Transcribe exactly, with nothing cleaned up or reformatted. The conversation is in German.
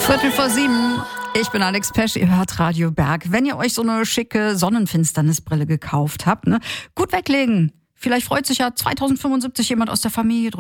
Viertel vor sieben. Ich bin Alex Pesch, ihr hört Radio Berg. Wenn ihr euch so eine schicke Sonnenfinsternisbrille gekauft habt, ne, gut weglegen. Vielleicht freut sich ja zweitausendfünfundsiebzig jemand aus der Familie drüber.